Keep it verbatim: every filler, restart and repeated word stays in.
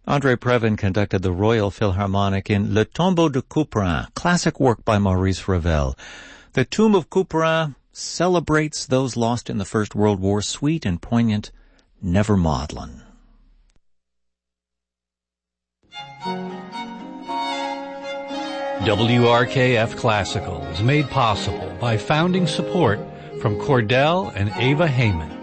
André Previn conducted the Royal Philharmonic in Le Tombeau de Couperin, classic work by Maurice Ravel. The Tomb of Couperin celebrates those lost in the First World War, sweet and poignant, never maudlin. W R K F Classical is made possible by founding support from Cordell and Ava Heyman.